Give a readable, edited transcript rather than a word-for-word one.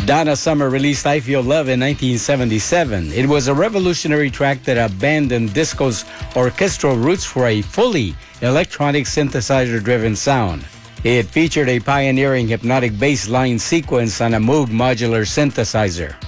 Donna Summer released I Feel Love in 1977. It was a revolutionary track that abandoned disco's orchestral roots for a fully electronic synthesizer-driven sound. It featured a pioneering hypnotic bass line sequence on a Moog modular synthesizer.